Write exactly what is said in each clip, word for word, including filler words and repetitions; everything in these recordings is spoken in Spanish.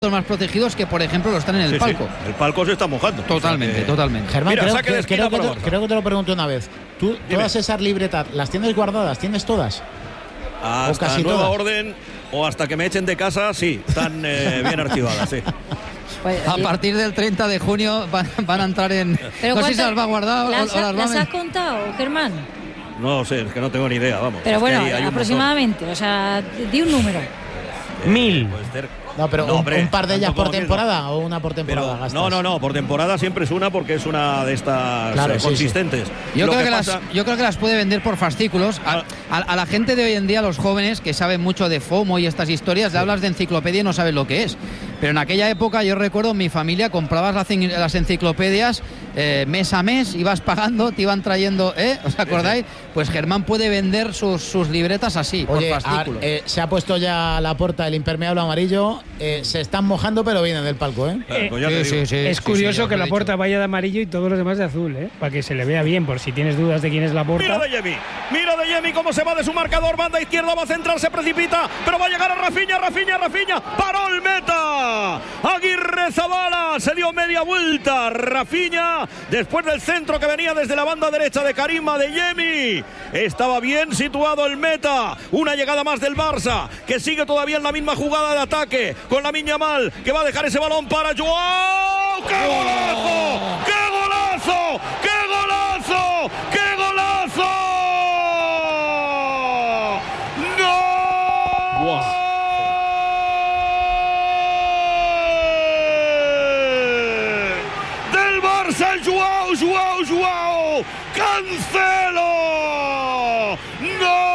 puntos más protegidos que, por ejemplo, lo están en el sí, palco. Sí. El palco se está mojando. Totalmente, o sea que... totalmente. Germán, Mira, creo, saque de creo, esquina que te, creo que te lo pregunté una vez. ¿Tú Dime. todas esas libretas las tienes guardadas? ¿Tienes todas? Hasta casi nueva todas. orden o hasta que me echen de casa, sí, están eh, bien archivadas, sí. Pues, a partir del treinta de junio van, van a entrar en... Pero no sé si se las va a guardar ¿las, o, o las, ¿las va a... has contado, Germán? No sé, es que no tengo ni idea, vamos. Pero bueno, hay, hay aproximadamente, o sea, di un número. Eh, Mil. Puede ser... No, pero no, un, hombre, un par de ellas por temporada no. o una por temporada. Pero, no, no, no, por temporada siempre es una porque es una de estas claro, eh, sí, consistentes. Sí. Yo, creo que que pasa... las, yo creo que las puede vender por fascículos. A, a, a la gente de hoy en día, los jóvenes que saben mucho de FOMO y estas historias, le hablas de enciclopedia y no saben lo que es. Pero en aquella época, yo recuerdo, mi familia comprabas las, las enciclopedias eh, mes a mes, ibas pagando, te iban trayendo, ¿eh? ¿Os acordáis? Pues Germán puede vender sus, sus libretas así, Oye, por fascículos. A, eh, se ha puesto ya a la puerta el impermeable amarillo. Eh, se están mojando, pero vienen del palco, ¿eh? Eh, pues sí, sí, sí, es sí, curioso sí, que lo la he Porta dicho. vaya de amarillo y todos los demás de azul, ¿eh? Para que se le vea bien, por si tienes dudas de quién es la Porta. Mira de Yemi, mira de Yemi cómo se va de su marcador, banda izquierda, va a centrar, se precipita, pero va a llegar a Rafinha, Rafinha, Rafinha, paró el meta. Aguirre Zabala se dio media vuelta, Rafinha, después del centro que venía desde la banda derecha de Karim Adeyemi. Estaba bien situado el meta, una llegada más del Barça, que sigue todavía en la misma jugada de ataque, con Lamine Yamal, que va a dejar ese balón para Joao. ¡Qué golazo! ¡Qué golazo! ¡Qué golazo! ¡Qué golazo! ¡Gol! Wow. Del Barça, Joao, Joao, Joao. Cancelo. ¡Gol!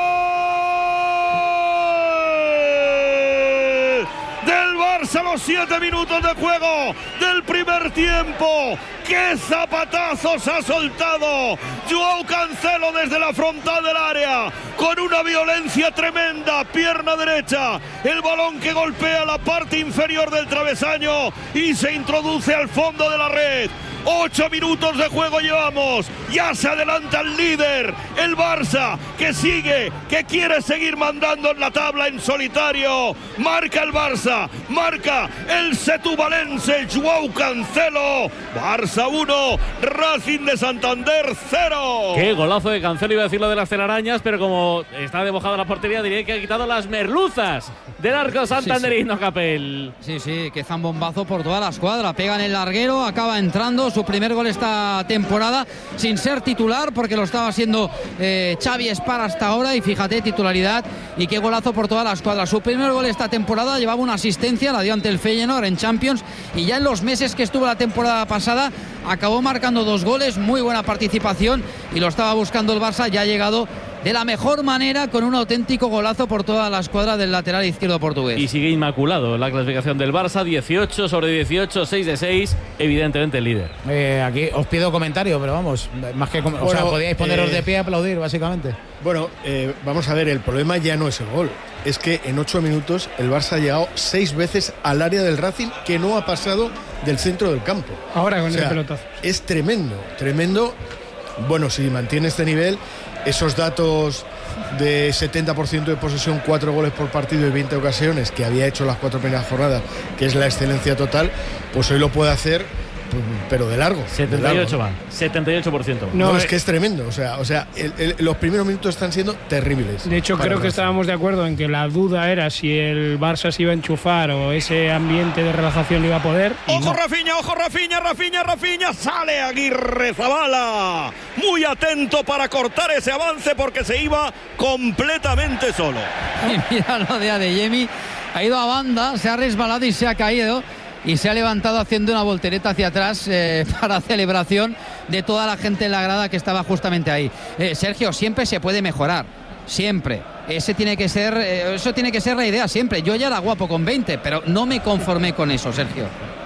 Del Barça a los siete minutos de juego del primer tiempo. ¡Qué zapatazos ha soltado Joao Cancelo desde la frontal del área! Con una violencia tremenda, pierna derecha, el balón que golpea la parte inferior del travesaño y se introduce al fondo de la red. Ocho minutos de juego llevamos, ya se adelanta el líder, el Barça, que sigue, que quiere seguir mandando en la tabla en solitario. Marca el Barça, marca el setubalense Joao Cancelo. Barça uno, Racing de Santander cero. Qué golazo de Cancelo, iba a decir lo de las telarañas, pero como está debojada la portería, diría que ha quitado las merluzas del arco santanderino, sí, sí. Capel. Sí, sí, que zambombazo por toda la escuadra, pega en el larguero, acaba entrando su primer gol esta temporada sin ser titular porque lo estaba haciendo eh, Xavi Espar hasta ahora, y fíjate, titularidad y qué golazo por toda la escuadra. Su primer gol esta temporada, llevaba una asistencia, la dio ante el Feyenoord en Champions, y ya en los meses que estuvo la temporada pasada acabó marcando dos goles, muy buena participación, y lo estaba buscando el Barça, ya ha llegado de la mejor manera con un auténtico golazo por toda la escuadra del lateral izquierdo portugués. Y sigue inmaculado la clasificación del Barça, dieciocho sobre dieciocho, seis de seis, evidentemente el líder. Eh, aquí os pido comentario, pero vamos, más que com- bueno, o sea, podíais poneros eh, de pie a aplaudir, básicamente. Bueno, eh, vamos a ver, el problema ya no es el gol, es que en ocho minutos el Barça ha llegado seis veces al área del Racing, que no ha pasado del centro del campo. Ahora con o sea, el pelotazo. Es tremendo, tremendo. Bueno, si mantiene este nivel, esos datos de setenta por ciento de posesión, cuatro goles por partido y veinte ocasiones que había hecho las cuatro primeras jornadas, que es la excelencia total, pues hoy lo puede hacer, pero de largo. setenta y ocho de largo. van, setenta y ocho por ciento. No, No, es eh, que es tremendo. O sea, o sea el, el, los primeros minutos están siendo terribles. De hecho, creo que Racing. estábamos de acuerdo en que la duda era si el Barça se iba a enchufar o ese ambiente de relajación le iba a poder. Ojo no. Rafinha, ojo Rafinha, Rafinha, Rafinha, sale Aguirre Zabala. Muy atento para cortar ese avance porque se iba completamente solo. Y mira lo de Adeyemi, ha ido a banda, se ha resbalado y se ha caído. Y se ha levantado haciendo una voltereta hacia atrás eh, para celebración de toda la gente en la grada que estaba justamente ahí. Eh, Sergio, siempre se puede mejorar, siempre. Ese tiene que ser, eh, eso tiene que ser la idea siempre. Yo ya era guapo con veinte, pero no me conformé con eso, Sergio.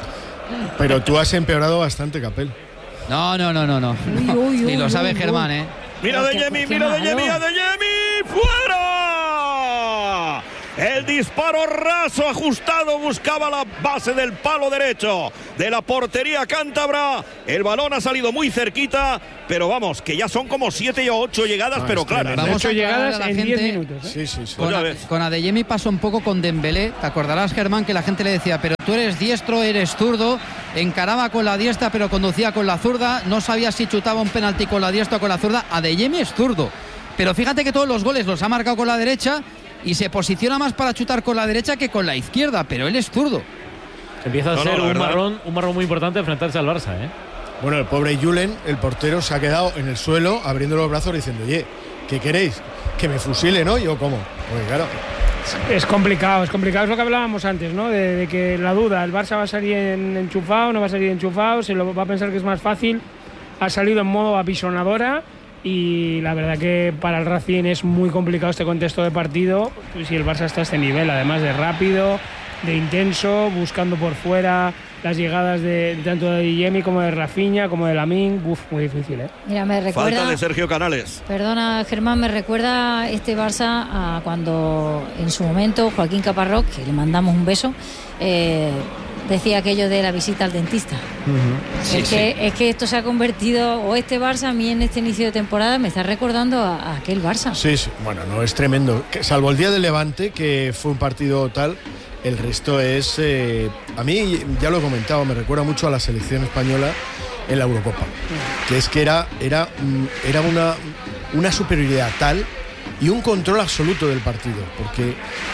Pero tú has empeorado bastante, Capel. No, no, no, no, no. no. Uy, uy, Y lo uy, sabe uy, Germán, uy. ¿eh? Mira de Yemi, mira de Yemi, de Yemi, fuera. El disparo raso, ajustado, buscaba la base del palo derecho de la portería cántabra. El balón ha salido muy cerquita, pero vamos, que ya son como siete o ocho llegadas, no, pero claras. Vamos ¿eh? ocho llegadas a la en gente, diez minutos. ¿eh? Sí, sí, sí. Con, con Adeyemi pasó un poco con Dembélé. Te acordarás, Germán, que la gente le decía, pero tú eres diestro, eres zurdo. Encaraba con la diestra, pero conducía con la zurda. No sabía si chutaba un penalti con la diestra o con la zurda. Adeyemi es zurdo. Pero fíjate que todos los goles los ha marcado con la derecha y se posiciona más para chutar con la derecha que con la izquierda, pero él es zurdo. Empieza a no, ser no, un verdad. marrón, un marrón muy importante enfrentarse al Barça, ¿eh? Bueno, el pobre Julen, el portero, se ha quedado en el suelo abriendo los brazos diciendo, oye, ¿qué queréis? ¿Que me fusilen hoy o cómo? Pues claro. Es complicado, es complicado, es lo que hablábamos antes, ¿no? De, de que la duda, el Barça va a salir en, enchufado, no va a salir enchufado, se lo va a pensar que es más fácil. Ha salido en modo apisonadora y la verdad que para el Racing es muy complicado este contexto de partido, pues si el Barça está a este nivel, además de rápido, de intenso, buscando por fuera las llegadas de tanto de Adeyemi como de Rafinha, como de Lamine. Uf, muy difícil, ¿eh? Mira, me recuerda. Falta de Sergio Canales. Perdona, Germán, me recuerda este Barça a cuando en su momento Joaquín Caparrós, que le mandamos un beso, eh, decía aquello de la visita al dentista. Uh-huh. Sí, es, sí. que, es que esto se ha convertido, o este Barça a mí en este inicio de temporada me está recordando a, a aquel Barça. Sí, sí, bueno, no, es tremendo. Que, salvo el día del Levante, que fue un partido tal, el resto es... Eh, a mí, ya lo he comentado, me recuerda mucho a la selección española en la Eurocopa. Que es que era, era, era una, una superioridad tal y un control absoluto del partido. Porque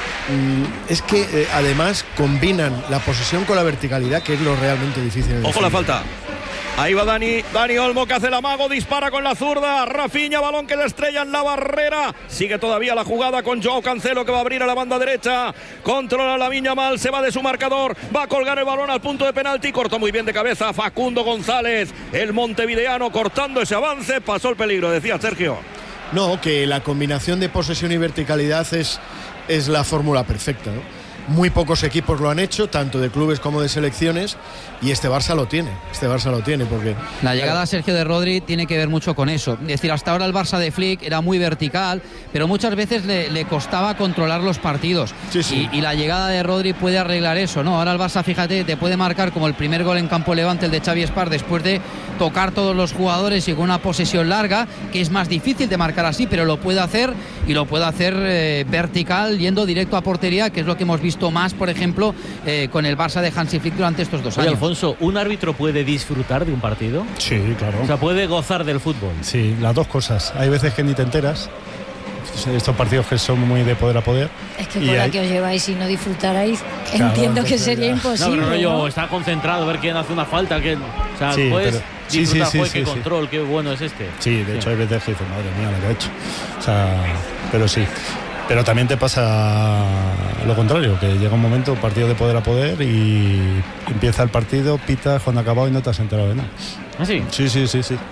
es que eh, además combinan la posesión con la verticalidad, que es lo realmente difícil. En Ojo la falta. Ahí va Dani, Dani Olmo, que hace el amago, dispara con la zurda. Rafinha, balón que le estrella en la barrera. Sigue todavía la jugada con Joao Cancelo, que va a abrir a la banda derecha. Controla la Viña mal, se va de su marcador. Va a colgar el balón al punto de penalti. Cortó muy bien de cabeza Facundo González, el montevideano, cortando ese avance. Pasó el peligro, decía Sergio. No, que la combinación de posesión y verticalidad es, es la fórmula perfecta, ¿no? Muy pocos equipos lo han hecho, tanto de clubes como de selecciones, y este Barça lo tiene, este Barça lo tiene, porque... La llegada a Sergio de Rodri tiene que ver mucho con eso. Es decir, hasta ahora el Barça de Flick era muy vertical, pero muchas veces le, le costaba controlar los partidos. Sí, sí. Y, y la llegada de Rodri puede arreglar eso, ¿no? Ahora el Barça, fíjate, te puede marcar como el primer gol en campo Levante, el de Xavi Espar, después de tocar todos los jugadores y con una posesión larga, que es más difícil de marcar así, pero lo puede hacer, y lo puede hacer eh, vertical, yendo directo a portería, que es lo que hemos visto más, por ejemplo, eh, con el Barça de Hansi Flick durante estos dos Oye, años. Alfonso, ¿un árbitro puede disfrutar de un partido? Sí, claro. O sea, puede gozar del fútbol. Sí, las dos cosas. Hay veces que ni te enteras. Estos partidos que son muy de poder a poder. Es que y con la hay... que os lleváis, si no disfrutarais, Claro, entiendo que entonces sería ya. imposible. No, pero no, yo ¿no? está concentrado, ver quién hace una falta, quién... O sea, Sí, puedes pero- sí, disfrutar, sí, sí, joder, sí, qué sí. control, qué bueno es este. Sí, de hecho hay veces que dices, madre mía, lo que ha hecho. O sea, pero sí. Pero también te pasa lo contrario, que llega un momento, partido de poder a poder, y empieza el partido, pitas cuando ha acabado y no te has enterado de nada. ¿Ah, sí? Sí, sí, sí, sí.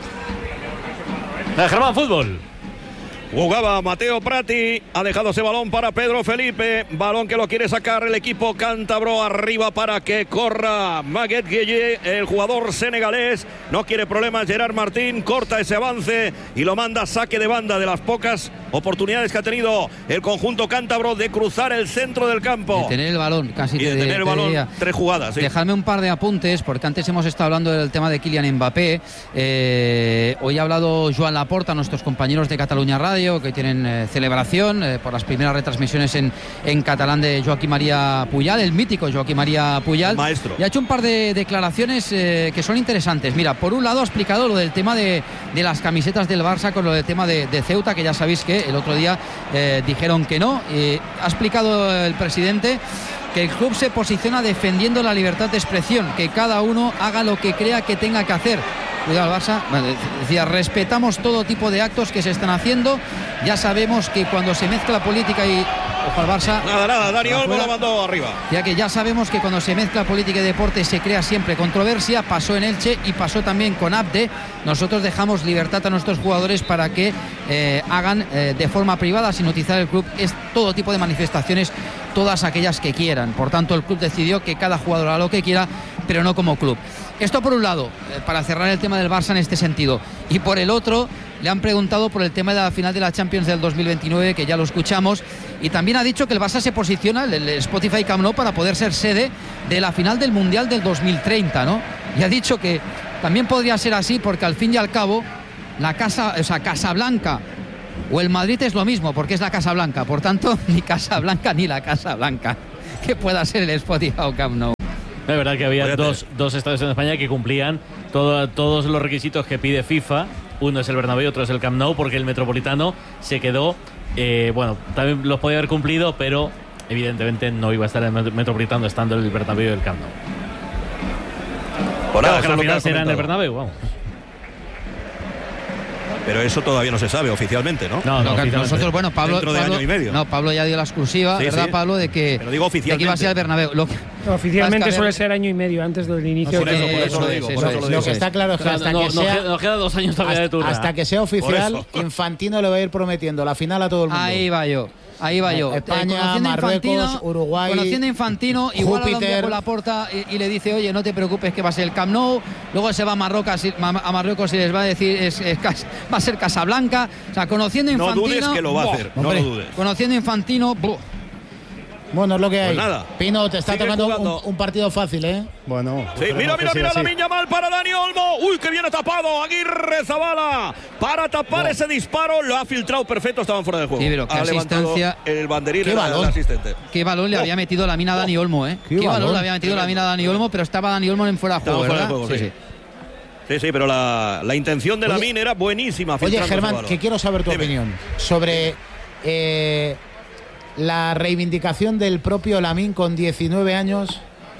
Eh, Germán, fútbol. Jugaba Mateo Prati, ha dejado ese balón para Pedro Felipe, balón que lo quiere sacar el equipo cántabro, arriba para que corra Maguette Gueye, el jugador senegalés, no quiere problemas Gerard Martín, corta ese avance y lo manda a saque de banda, de las pocas oportunidades que ha tenido el conjunto cántabro de cruzar el centro del campo. De tener el balón, casi y de te, tener el te balón, diría. tres jugadas. Sí. Dejadme un par de apuntes, porque antes hemos estado hablando del tema de Kylian Mbappé. Eh, hoy ha hablado Joan Laporta, nuestros compañeros de Cataluña Radio, que tienen eh, celebración eh, por las primeras retransmisiones en, en catalán de Joaquim María Puyal, el mítico Joaquim María Puyal. El maestro. Y ha hecho un par de declaraciones eh, que son interesantes. Mira, por un lado ha explicado lo del tema de, de las camisetas del Barça con lo del tema de, de Ceuta, que ya sabéis que el otro día eh, dijeron que no. Eh, ha explicado el presidente que el club se posiciona defendiendo la libertad de expresión, que cada uno haga lo que crea que tenga que hacer. Cuidado al Barça, bueno, decía, respetamos todo tipo de actos que se están haciendo, ya sabemos que cuando se mezcla política y... Ojo al Barça. Nada, nada, Dani Olmo lo mandó arriba. Ya que ya sabemos que cuando se mezcla política y deporte se crea siempre controversia, pasó en Elche y pasó también con Abde. Nosotros dejamos libertad a nuestros jugadores para que eh, hagan eh, de forma privada, sin utilizar el club, es todo tipo de manifestaciones, todas aquellas que quieran. Por tanto, el club decidió que cada jugador haga lo que quiera, pero no como club. Esto por un lado, eh, para cerrar el tema del Barça en este sentido. Y por el otro, le han preguntado por el tema de la final de la Champions del dos mil veintinueve, que ya lo escuchamos, y también ha dicho que el Barça se posiciona, el Spotify Camp Nou, para poder ser sede de la final del Mundial del dos mil treinta, ¿no? Y ha dicho que también podría ser así, porque al fin y al cabo la casa, o sea, Casablanca o el Madrid es lo mismo, porque es la Casa Blanca, por tanto, ni Casablanca ni la Casa Blanca que pueda ser el Spotify Camp Nou. Es verdad que había dos, dos estadios en España que cumplían todo, todos los requisitos que pide FIFA. Uno es el Bernabéu, otro es el Camp Nou, porque el Metropolitano se quedó, eh, bueno, también los podía haber cumplido, pero evidentemente no iba a estar el Metropolitano estando el Bernabéu y el Camp Nou. Por claro, ahora, que la final será en el Bernabéu, vamos. Pero eso todavía no se sabe oficialmente, ¿no? No, no, no nosotros, bueno, Pablo, dentro de Pablo, año y medio. No, Pablo ya dio la exclusiva, sí, ¿verdad, sí. Pablo? De que, Pero digo oficialmente. de que iba a ser el Bernabéu. Lo, no, oficialmente suele ser año y medio antes del inicio. Por eso, por eso lo digo. Por eso lo digo. Lo que está claro es que hasta no, que no, sea, nos queda dos años todavía hasta, de turno. hasta que sea oficial, Infantino le va a ir prometiendo la final a todo el mundo. Ahí va yo. Ahí va yo. España, conociendo Marruecos, Infantino, Uruguay, conociendo Infantino, igual Júpiter. a la puerta y, y le dice, oye, no te preocupes que va a ser el Camp Nou. Luego se va a Marruecos, a Marruecos y les va a decir, es, es, va a ser Casablanca. O sea, conociendo Infantino. No dudes que lo va a hacer, no lo dudes. Conociendo Infantino, buh. Bueno, es lo que hay. Pues nada. Pino, te está Sigue tocando jugando. un, un partido fácil, ¿eh? Bueno. Sí, mira, mira, mira, Lamine Yamal para Dani Olmo. Uy, que viene tapado. Aguirre Zabala para tapar ese disparo. Lo ha filtrado perfecto, estaban fuera de juego. Sí, pero qué ha levantado asistencia. el banderín, Qué el, balón. el asistente. Qué balón le Oh. había metido la mina a Dani Olmo, ¿eh? Qué Qué, balón balón. le había metido la mina a Dani Olmo, pero estaba Dani Olmo en fuera de Estaba juego, fuera de ¿verdad? juego, sí. Sí, sí, pero la, la intención de Oye, Lamine era buenísima. Oye, filtrando ese Germán, balón. que quiero saber tu Dime. opinión sobre eh, la reivindicación del propio Lamine con diecinueve años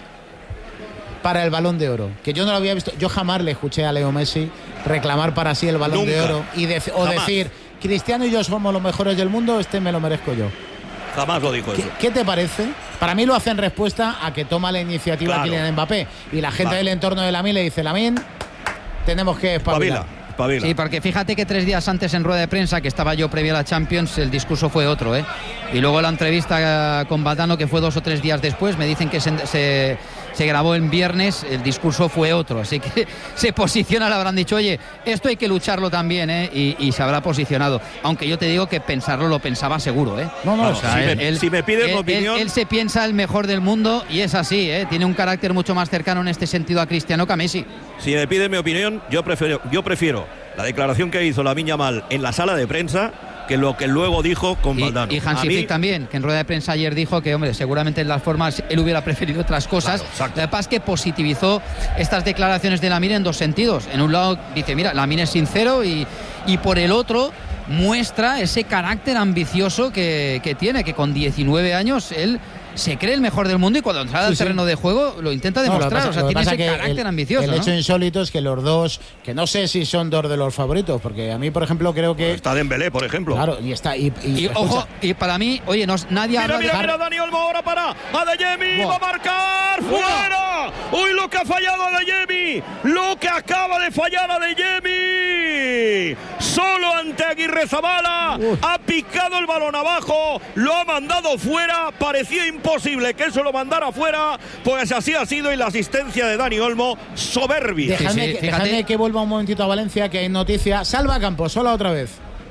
para el Balón de Oro. Que yo no lo había visto. Yo jamás le escuché a Leo Messi reclamar para sí el Balón Nunca. de Oro y de, o Jamás. decir, Cristiano y yo somos los mejores del mundo, este me lo merezco yo. Jamás lo dijo ¿Qué, eso. qué te parece? Para mí lo hace en respuesta a que toma la iniciativa Claro. Kylian Mbappé. Y la gente Claro. del entorno de Lamine le dice, Lamine, tenemos que espabilar. Pavila. Pavila. Sí, porque fíjate que tres días antes en rueda de prensa, que estaba yo previo a la Champions, el discurso fue otro, ¿eh? Y luego la entrevista con Valdano, que fue dos o tres días después, me dicen que se, se, se grabó en viernes, el discurso fue otro. Así que se posiciona, le habrán dicho, oye, esto hay que lucharlo también, ¿eh? Y, y se habrá posicionado. Aunque yo te digo que pensarlo lo pensaba seguro, ¿eh? No, no, O sea, si, él, me, él- si me pides él- mi opinión, él- él se piensa el mejor del mundo y es así, ¿eh? Tiene un carácter mucho más cercano en este sentido a Cristiano que a Messi. si me pides mi opinión, yo prefiero, yo prefiero la declaración que hizo Lamine Yamal en la sala de prensa que lo que luego dijo con Y, Valdano. y Hansi A mí- Flick también, que en rueda de prensa ayer dijo que, hombre, seguramente en las formas él hubiera preferido otras cosas. Claro, exacto. Lo que pasa es que positivizó estas declaraciones de Lamine en dos sentidos. En un lado dice, mira, Lamine es sincero y, y por el otro muestra ese carácter ambicioso que, que tiene, que con diecinueve años él se cree el mejor del mundo y cuando entra al Sí, sí. terreno de juego lo intenta No, lo que demostrar. pasa- o sea, lo que tiene pasa ese que carácter el, ambicioso. El ¿no? hecho insólito es que los dos, que no sé si son dos de los favoritos, porque a mí, por ejemplo, creo que. Está Dembélé, por ejemplo. Claro, y está. Y, y- Y escucha, ojo, y para mí, oye, no, nadie Mira, habla mira, de mira, Dani Olmo ahora para Adeyemi, Buah. va a marcar, fuera. Uy, lo que ha fallado Adeyemi, lo que acaba de fallar Adeyemi. Solo ante Aguirre Zabala, ha picado el balón abajo, lo ha mandado fuera, parecía imposible que eso lo mandara fuera, pues así ha sido y la asistencia de Dani Olmo, soberbia. dejadme, sí, que, fíjate. dejadme que vuelva un momentito a Valencia, que hay noticia. Salva Campos, sola otra vez.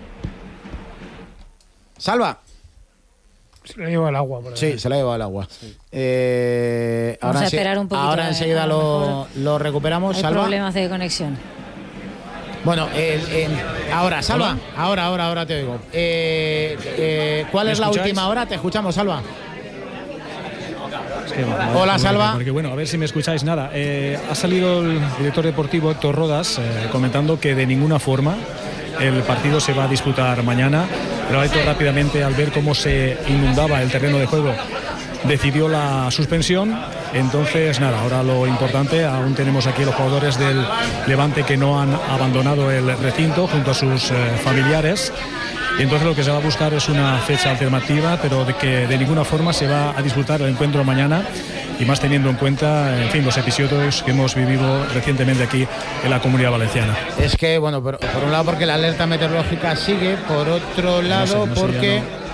Salva. Se lo lleva el agua. Por ahí. Sí, se la ha llevado el agua. Eh, Vamos ahora a ense- esperar un poquito, Ahora a- enseguida a lo lo, mejor lo recuperamos. Hay Salva. problemas de conexión. Bueno, el- el- ahora, Salva. Ahora, ahora, ahora te oigo. Eh, eh, ¿Cuál ¿Me es la escucháis? última hora? Te escuchamos, Salva. Es que, madre, Hola, madre, Salva. Porque bueno, a ver si me escucháis. Nada, eh, ha salido el director deportivo Héctor Rodas eh, comentando que de ninguna forma el partido se va a disputar mañana. Pero Héctor rápidamente, al ver cómo se inundaba el terreno de juego, decidió la suspensión. Entonces, nada, ahora lo importante, aún tenemos aquí los jugadores del Levante que no han abandonado el recinto junto a sus eh, familiares. Y entonces lo que se va a buscar es una fecha alternativa, pero de que de ninguna forma se va a disputar el encuentro mañana, y más teniendo en cuenta, en fin, los episodios que hemos vivido recientemente aquí en la Comunidad Valenciana. Es que, bueno, por, por un lado porque la alerta meteorológica sigue, por otro lado no sé, no sé, porque ya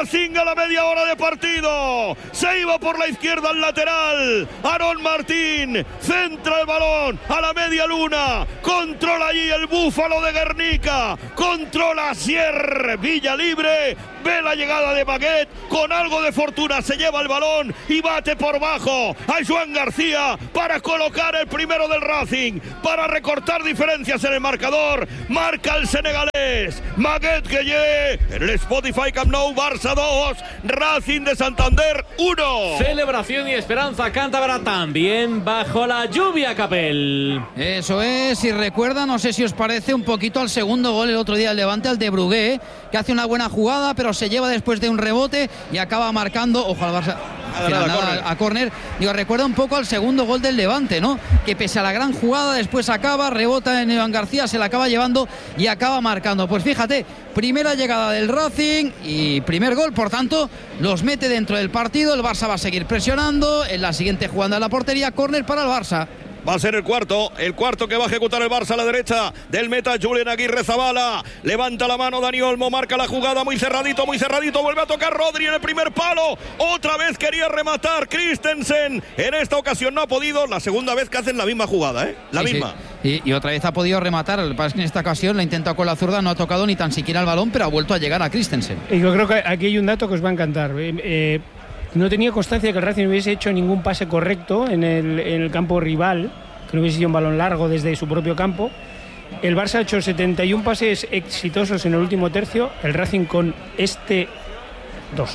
Racing a la media hora de partido. Se iba por la izquierda al lateral. Aarón Martín centra el balón a la media luna. Controla allí el Búfalo de Guernica. Controla Sier Villa libre. Ve la llegada de Maguet, con algo de fortuna se lleva el balón y bate por bajo a Joan García para colocar el primero del Racing, para recortar diferencias en el marcador. Marca el senegalés Maguet Gueye en el Spotify Camp Nou. Barça dos, Racing de Santander uno. Celebración y esperanza cántabra también bajo la lluvia, Capel. Eso es, si recuerda, no sé si os parece, un poquito al segundo gol el otro día el Levante, al de Brugué, que hace una buena jugada, pero se lleva después de un rebote y acaba marcando, ojo al Barça, al final, nada, a córner. Digo, recuerda un poco al segundo gol del Levante, ¿no? Que pese a la gran jugada, después acaba, rebota en Iván García, se la acaba llevando y acaba marcando. Pues fíjate, primera llegada del Racing y primer gol, por tanto, los mete dentro del partido. El Barça va a seguir presionando. En la siguiente jugada en la portería, córner para el Barça. Va a ser el cuarto, el cuarto que va a ejecutar el Barça a la derecha del meta Julen Aguirre Zabala. Levanta la mano Dani Olmo, marca la jugada muy cerradito, muy cerradito. Vuelve a tocar Rodri en el primer palo. Otra vez quería rematar Christensen. En esta ocasión no ha podido. La segunda vez que hacen la misma jugada, ¿eh? La sí, misma. Sí. Y, y otra vez ha podido rematar. Lo que pasa es que en esta ocasión la intenta con la zurda, no ha tocado ni tan siquiera el balón, pero ha vuelto a llegar a Christensen. Y yo creo que aquí hay un dato que os va a encantar. Eh, eh, no tenía constancia de que el Racing hubiese hecho ningún pase correcto en el, en el campo rival, que no hubiese sido un balón largo desde su propio campo. El Barça ha hecho setenta y uno pases exitosos en el último tercio, el Racing con este dos.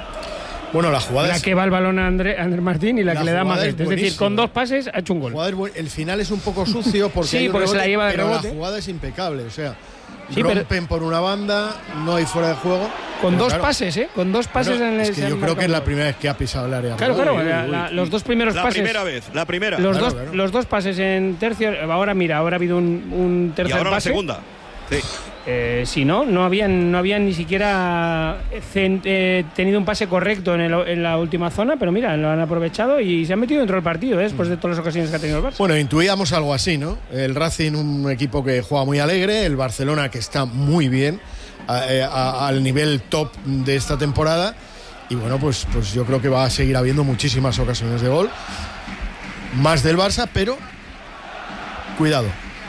Bueno, la jugada la es... que va el balón a André, Andrés Martín y la, la que le da Maguet. Es, es decir, con dos pases ha hecho un gol. Es el final es un poco sucio porque, sí, hay un porque rebote, se la lleva de pero rebote. La jugada es impecable, o sea, sí, rompen pero... por una banda, no hay fuera de juego. Con dos claro, pases, ¿eh? Con dos pases bueno, en el... Es que yo creo que es la primera vez que ha pisado el área. Claro, claro, uy, la, uy, la, uy. los dos primeros la pases... La primera vez, la primera. Los, claro, dos, claro. los dos pases en tercio... Ahora, mira, ahora ha habido un, un tercer y ahora pase. la segunda. Sí. Eh, si no, no habían, no habían ni siquiera cent, eh, tenido un pase correcto en, el, en la última zona, pero mira, lo han aprovechado y se han metido dentro del partido, ¿eh? Después de todas las ocasiones que ha tenido el Barça. Bueno, intuíamos algo así, ¿no? El Racing, un equipo que juega muy alegre, el Barcelona, que está muy bien, a, a, al nivel top de esta temporada, y bueno, pues, pues yo creo que va a seguir habiendo muchísimas ocasiones de gol, más del Barça, pero cuidado.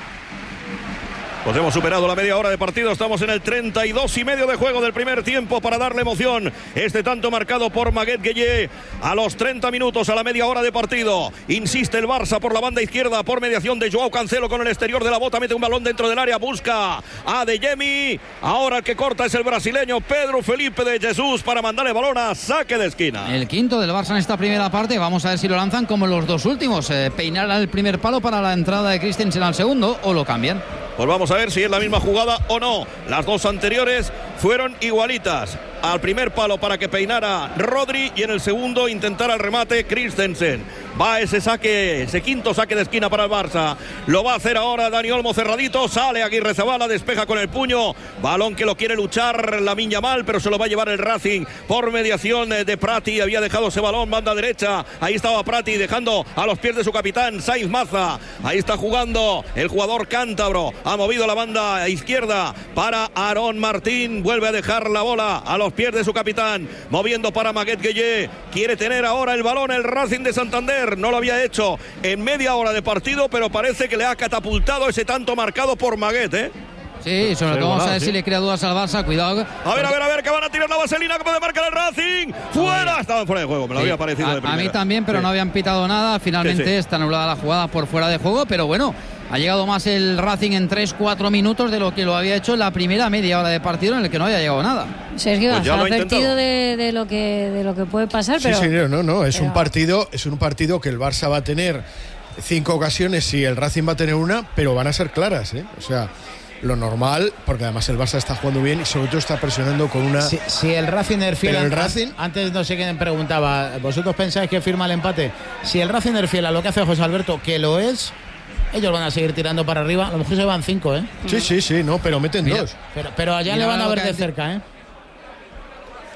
Pues hemos superado la media hora de partido, estamos en el treinta y dos y medio de juego del primer tiempo para darle emoción. Este tanto marcado por Maguet Gueye a los treinta minutos, a la media hora de partido. Insiste el Barça por la banda izquierda, por mediación de Joao Cancelo con el exterior de la bota, mete un balón dentro del área, busca a De Jemi. Ahora el que corta es el brasileño Pedro Felipe de Jesús para mandarle balón a saque de esquina. El quinto del Barça en esta primera parte, vamos a ver si lo lanzan como los dos últimos. Eh, peinar al primer palo para la entrada de Christensen al segundo o lo cambian. Pues vamos a ver si es la misma jugada o no. Las dos anteriores fueron igualitas. Al primer palo para que peinara Rodri y en el segundo intentara el remate Christensen. Va ese saque, ese quinto saque de esquina para el Barça. Lo va a hacer ahora Dani Olmo cerradito. Sale Aguirre Zabala, despeja con el puño. Balón que lo quiere luchar Lamine Yamal, pero se lo va a llevar el Racing por mediación de Prati. Había dejado ese balón, banda derecha. Ahí estaba Prati dejando a los pies de su capitán, Sainz Maza. Ahí está jugando el jugador cántabro. Ha movido la banda izquierda para Aarón Martín. Vuelve a dejar la bola a los pies de su capitán. Moviendo para Maguet Gueye. Quiere tener ahora el balón el Racing de Santander. No lo había hecho en media hora de partido, pero parece que le ha catapultado ese tanto marcado por Maguet, ¿eh? Sí, sobre todo vamos a ver si le crea dudas al Barça, cuidado. A ver, a ver, a ver, que van a tirar la vaselina, que puede marcar el Racing. ¡Fuera! Estaban fuera de juego, me lo sí, había parecido a, de primera. A mí también, pero sí. No habían pitado nada. Finalmente sí, sí. Está anulada la jugada por fuera de juego, pero bueno, ha llegado más el Racing en tres cuatro minutos de lo que lo había hecho en la primera media hora de partido en el que no había llegado nada. Sergio, pues has advertido de, de, lo que, de lo que puede pasar, sí, pero... Sí, no, no, es pero... un partido, es un partido que el Barça va a tener cinco ocasiones y el Racing va a tener una, pero van a ser claras, ¿eh? O sea... Lo normal, porque además el Barça está jugando bien y sobre todo está presionando con una... Si, si el Racing Erfiel, el Racing... antes no sé quién preguntaba, ¿vosotros pensáis que firma el empate? Si el Racing Erfiel a lo que hace José Alberto, que lo es, ellos van a seguir tirando para arriba, a lo mejor se van cinco, ¿eh? Sí, sí, sí, no, pero meten Mira, dos. Pero, pero allá Mira, le van a ver de cerca, ¿eh?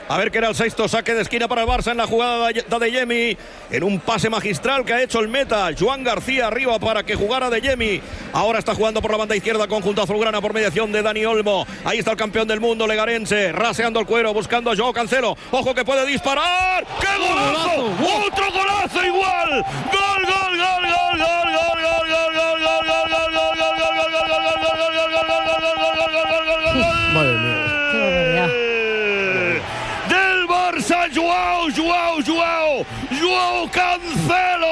A ver qué era el sexto saque de esquina para el Barça en la jugada de Adeyemi. En un pase magistral que ha hecho el meta Joan García arriba para que jugara Adeyemi. Ahora está jugando por la banda izquierda conjunto azulgrana por mediación de Dani Olmo. Ahí está el campeón del mundo legarense, raseando el cuero, buscando a Joao Cancelo. Ojo que puede disparar. ¡Qué golazo! ¡Otro golazo igual! ¡Gol, gol, gol, gol, gol, gol, gol, gol, gol, gol, gol, gol, gol, gol, Madre mía. del Barça, Joao, Joao, Joao, Joao Cancelo.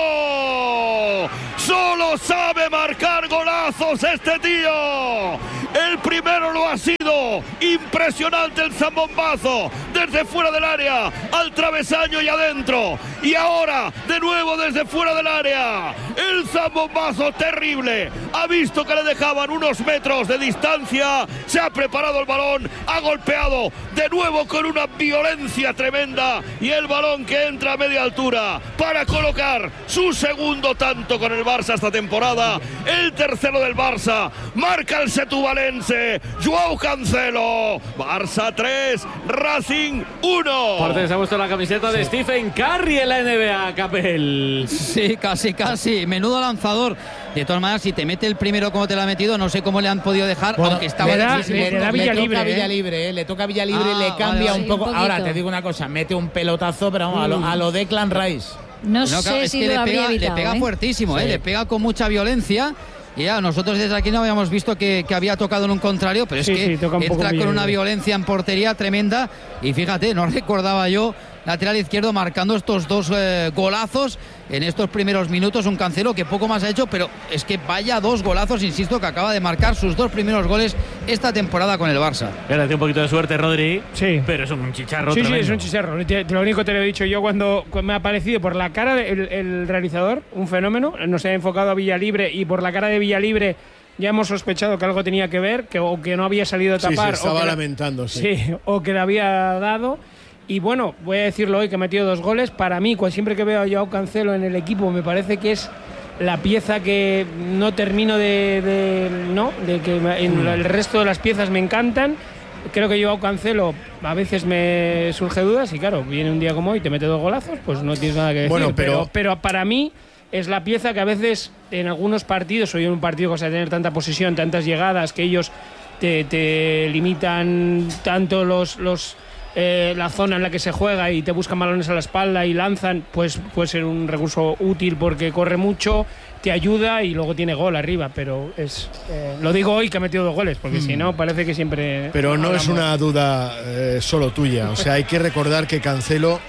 Solo sabe marcar golazos este tío. El primero lo ha sido. Impresionante el zambombazo. Desde fuera del área, al travesaño y adentro. Y ahora, de nuevo desde fuera del área. El zambombazo terrible. Ha visto que le dejaban unos metros de distancia. Se ha preparado el balón. Ha golpeado de nuevo con una violencia tremenda. Y el balón que entra a media altura para colocar su segundo tanto con el Barça esta temporada. El tercero del Barça. Marca el setubalense Joao Cancelo. Barça tres, Racing uno. Aparte se ha puesto la camiseta de sí. Stephen Curry en la N B A, Capel. Sí, casi, casi. Menudo lanzador. De todas maneras, si te mete el primero como te lo ha metido, no sé cómo le han podido dejar, bueno, aunque estaba le da, le, le, le da Villalibre, le toca ¿eh? Villalibre, ¿eh? Le toca Villalibre ah, y le cambia vale, un poco. un Ahora te digo una cosa, mete un pelotazo, pero vamos, mm. a, lo, a lo Declan Rice. No, no sé claro, es si que lo le habría pega, evitado, le pega ¿eh? fuertísimo, Sí. ¿eh? Le pega con mucha violencia. Y ya, nosotros desde aquí no habíamos visto que, que había tocado en un contrario, pero es Sí, que sí, toca un poco entra con bien. una violencia en portería tremenda. Y fíjate, no recordaba yo lateral izquierdo marcando estos dos eh, golazos en estos primeros minutos. Un Cancelo que poco más ha hecho, pero es que vaya dos golazos, insisto, que acaba de marcar sus dos primeros goles esta temporada con el Barça. Le hace un poquito de suerte, Rodri. Sí. Pero es un chicharro Sí, tremendo. sí, es un chicharro. Te- te- Lo único que te lo he dicho yo cuando, cuando me ha parecido por la cara del el realizador, un fenómeno. No se ha enfocado a Villalibre y por la cara de Villalibre ya hemos sospechado que algo tenía que ver, que, o que no había salido a Sí, tapar. se estaba o que la- lamentando, sí. Sí, o que le había dado. Y bueno, voy a decirlo hoy que ha metido dos goles. Para mí, cuando siempre que veo a Joao Cancelo en el equipo, me parece que es la pieza que no termino de, de no, de que en Mm. el resto de las piezas me encantan. Creo que Joao Cancelo a veces me surge dudas y claro, viene un día como hoy y te mete dos golazos, pues no tienes nada que decir. Bueno, pero- pero, pero para mí es la pieza que a veces en algunos partidos, o en un partido que vas a tener tanta posesión, tantas llegadas, que ellos te, te limitan tanto los, los eh, la zona en la que se juega y te buscan balones a la espalda y lanzan, pues puede ser un recurso útil porque corre mucho, te ayuda y luego tiene gol arriba, pero es eh, lo digo hoy que ha metido dos goles, porque si no parece que siempre... Pero no hablamos. es una duda eh, solo tuya. O sea, hay que recordar que Cancelo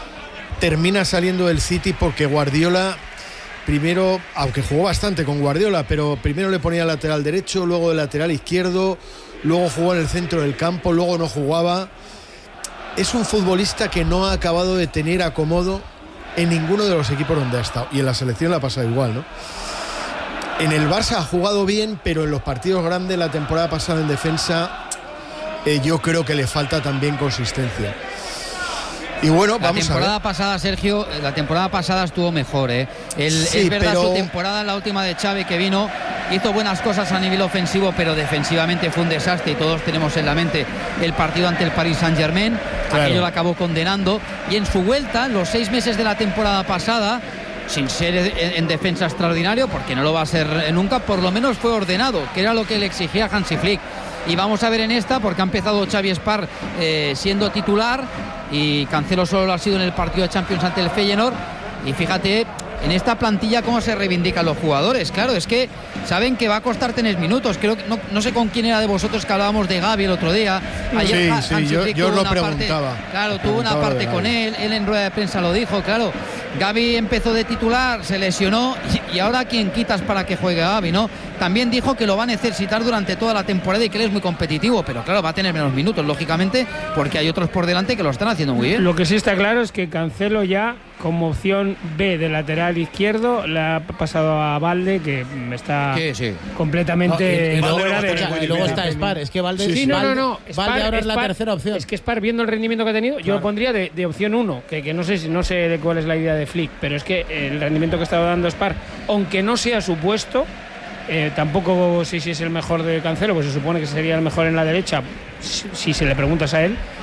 termina saliendo del City porque Guardiola, primero, aunque jugó bastante con Guardiola, pero primero le ponía lateral derecho, luego de lateral izquierdo, luego jugó en el centro del campo, luego no jugaba. Es un futbolista que no ha acabado de tener acomodo en ninguno de los equipos donde ha estado. Y en la selección le ha pasado igual, ¿no? En el Barça ha jugado bien, pero en los partidos grandes, la temporada pasada en defensa, eh, yo creo que le falta también consistencia. Y bueno, La vamos a temporada ver. pasada, Sergio, la temporada pasada estuvo mejor, ¿eh? El, Sí, es verdad, pero- su temporada, la última de Xavi que vino, hizo buenas cosas a nivel ofensivo, pero defensivamente fue un desastre y todos tenemos en la mente el partido ante el Paris Saint-Germain. Claro. Aquello lo acabó condenando. Y en su vuelta, los seis meses de la temporada pasada, sin ser en, en defensa extraordinario, porque no lo va a ser nunca, por lo menos fue ordenado, que era lo que le exigía Hansi Flick. Y vamos a ver en esta, porque ha empezado Xavi Spar eh, siendo titular y Cancelo solo lo ha sido en el partido de Champions ante el Feyenoord. Y fíjate en esta plantilla cómo se reivindican los jugadores. Claro, es que saben que va a costar tener minutos. Creo que no, no sé con quién era de vosotros que hablábamos de Gavi el otro día. Ayer Sí, Ha- sí, Hansi yo- Flick yo tuvo lo una parte- preguntaba. claro, tuvo una Preguntaba lo parte de con Gavi. él. Él en rueda de prensa lo dijo, claro. Gavi empezó de titular, se lesionó y, y ahora quién quitas para que juegue Gavi, ¿no? También dijo que lo va a necesitar durante toda la temporada y que él es muy competitivo, pero claro, va a tener menos minutos, lógicamente, porque hay otros por delante que lo están haciendo muy bien. Lo que sí está claro es que Cancelo ya, como opción B de lateral izquierdo, le ha pasado a Valde, que está Sí, sí. completamente No, y- y Valde luego, lo va a fuera tener escucha, muy y luego difícil. está Spar. Es que Valde, Sí, sí. Sí, no, Valde- no, no. Valde ahora es la Spar- tercera opción. Es que Spar, viendo el rendimiento que ha tenido, yo lo pondría de, de opción uno, que, que no sé si- no sé de cuál es la idea de Flick, pero es que el rendimiento que está dando Spar, aunque no sea su puesto, eh, tampoco sé si es el mejor de Cancelo, pues se supone que sería el mejor en la derecha, si, si se le preguntas a él.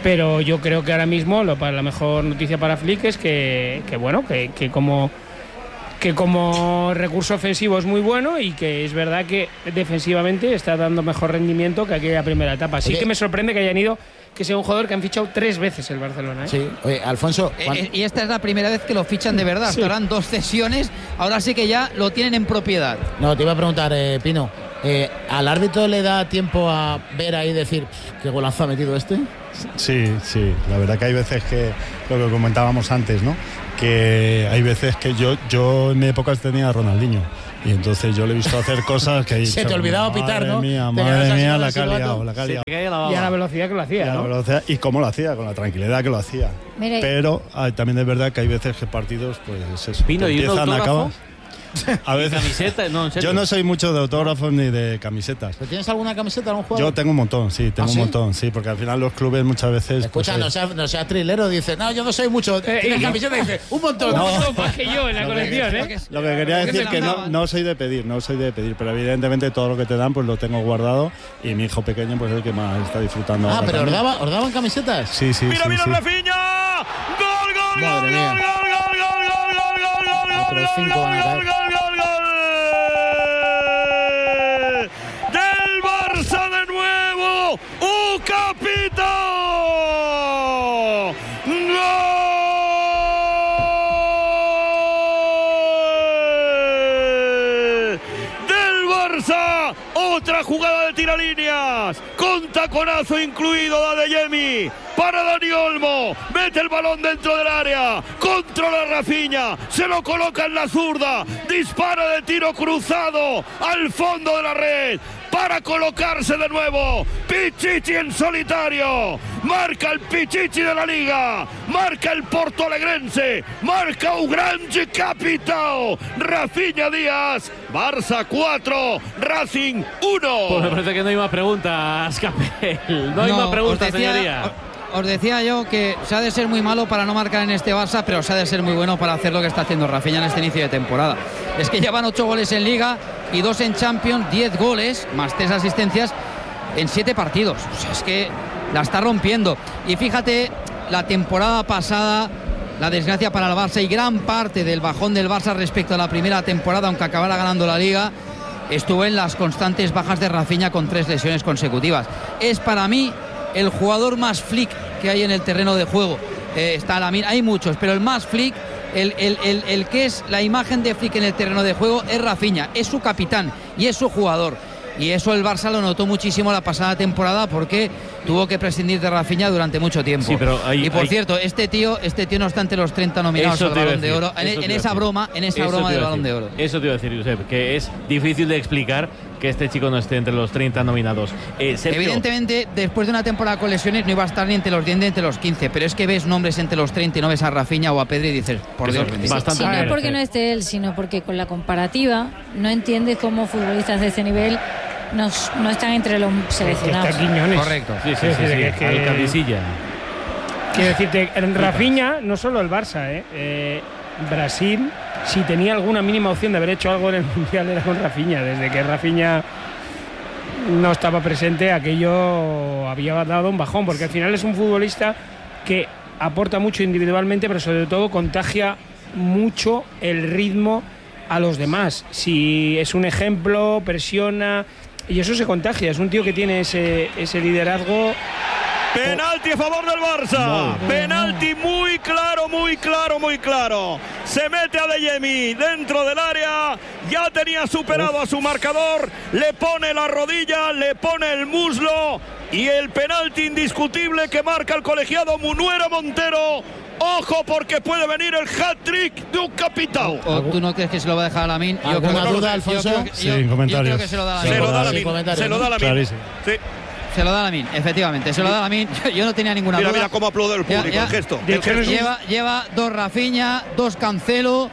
pero yo creo que ahora mismo lo, para la mejor noticia para Flick es que, que bueno, que, que como que como recurso ofensivo es muy bueno y que es verdad que defensivamente está dando mejor rendimiento que aquella primera etapa. Sí que me sorprende que hayan ido, que sea un jugador que han fichado tres veces el Barcelona, ¿eh? Sí, oye, Alfonso. Eh, y esta es la primera vez que lo fichan de verdad. Sí. Estarán dos cesiones, ahora sí que ya lo tienen en propiedad. No, te iba a preguntar, eh, Pino, eh, ¿al árbitro le da tiempo a ver ahí y decir qué golazo ha metido este? Sí, sí, la verdad que hay veces que, lo que comentábamos antes, ¿no? Que hay veces que yo, yo en mi época tenía a Ronaldinho. Y entonces yo le he visto hacer cosas que he dicho, se te olvidaba pitar, ¿no? Mía, madre mía, la que ha liado, la que ha liado. Y a la velocidad que lo hacía, ¿no? Velocidad, y cómo lo hacía, con la tranquilidad que lo hacía. Mire. Pero hay, también es verdad que hay veces que partidos, pues eso, Pino, ¿y empiezan, acaban. A veces. ¿Camiseta? No, en serio. Yo no soy mucho de autógrafos ni de camisetas. ¿Pero tienes alguna camiseta, algún jugador? Yo tengo un montón, sí, tengo ¿Ah, sí? un montón, sí, porque al final los clubes muchas veces. Escucha, pues, no seas no sea trilero, dice, no, yo no soy mucho. Eh, ¿Tienes y- camiseta? Dice, un montón. No. Un montón más que yo en la colección, ¿eh? Lo que quería ¿Por qué decir se que no, lanzaban? no soy de pedir, no soy de pedir, pero evidentemente todo lo que te dan pues lo tengo guardado y mi hijo pequeño pues es el que más está disfrutando. Ah, ahora pero os, también. daba- os daban camisetas. Sí, sí, Mira, sí, mira sí. Rafinha. Gol, gol, Madre gol, mía. gol, gol, gol, gol, gol, gol, gol, gol, Ah, pero cinco van a caer. gol, gol, gol, gol. Del Barça de nuevo. ¡Un capito! ¡Gol! Del Barça. Otra jugada de tiralíneas. Con taconazo incluido la de Yemi. Para Dani Olmo, mete el balón dentro del área, controla Rafinha, se lo coloca en la zurda, dispara de tiro cruzado al fondo de la red, para colocarse de nuevo, Pichichi en solitario, marca el Pichichi de la Liga, marca el Porto Alegrense, marca un grande capitao, Rafinha Díaz, Barça cuatro, Racing uno. Pues me parece que no hay más preguntas, Capel. No hay No, más preguntas, os decía- señoría. Os decía yo que se ha de ser muy malo para no marcar en este Barça, pero se ha de ser muy bueno para hacer lo que está haciendo Rafinha en este inicio de temporada. Es que llevan ocho goles en Liga y dos en Champions, diez goles, más tres asistencias en siete partidos. O sea, es que la está rompiendo. Y fíjate, la temporada pasada, la desgracia para el Barça y gran parte del bajón del Barça respecto a la primera temporada, aunque acabara ganando la Liga, estuvo en las constantes bajas de Rafinha con tres lesiones consecutivas. Es para mí el jugador más flick que hay en el terreno de juego. Eh, está Lamine, hay muchos, pero el más flick, el, el, el, el que es la imagen de flick en el terreno de juego es Rafinha, es su capitán y es su jugador. Y eso el Barça lo notó muchísimo la pasada temporada porque tuvo que prescindir de Rafinha durante mucho tiempo. Sí, pero hay- y por hay- cierto, este tío, este tío no está entre los treinta nominados Eso al te iba a Balón de decir, Oro. En, eso te en iba a esa decir. broma, en esa Eso broma te del iba a Balón de decir. Oro. Eso te iba a decir, Josep, que es difícil de explicar que este chico no esté entre los treinta nominados. Eh, Sergio, Evidentemente, después de una temporada con lesiones no iba a estar ni entre los diez ni entre los quince, pero es que ves nombres entre los treinta y no ves a Rafinha o a Pedri y dices, por Que Dios son bendito. bastante Si no es porque eh. no esté él, sino porque con la comparativa no entiendes cómo futbolistas de ese nivel no, no están entre los seleccionados. Está Quiñones. Correcto. Sí, sí, sí, sí, Es que- Alcaldicilla. Quiero decirte, en Rafinha, no solo el Barça, ¿eh? Eh, Brasil, si tenía alguna mínima opción de haber hecho algo en el Mundial era con Rafinha. Desde que Rafinha no estaba presente, aquello había dado un bajón, porque al final es un futbolista que aporta mucho individualmente, pero sobre todo contagia mucho el ritmo a los demás. Si es un ejemplo, presiona, y eso se contagia. Es un tío que tiene ese, ese liderazgo. Penalti a favor del Barça. Penalti muy claro, muy claro, muy claro. Se mete a Adeyemi dentro del área. Ya tenía superado a su marcador. Le pone la rodilla, le pone el muslo. Y el penalti indiscutible que marca el colegiado Munuera Montero. Ojo porque puede venir el hat-trick de un capitán. ¿O tú no crees que se lo va a dejar a Lamine? Yo ¿Alguna creo que- duda, yo Alfonso? creo que- Sí, yo- en yo comentarios. creo que se lo da a Se Lamine. lo da la sin min, comentarios, se lo da la min. Clarísimo. Sí. Se lo da a Lamine, efectivamente. Se lo da a Lamine. Yo, yo no tenía ninguna Mira, duda. mira cómo aplaude el Ya- público, ya- el gesto. De el hecho, gesto. es un- Lleva, lleva dos Rafinha, dos Cancelo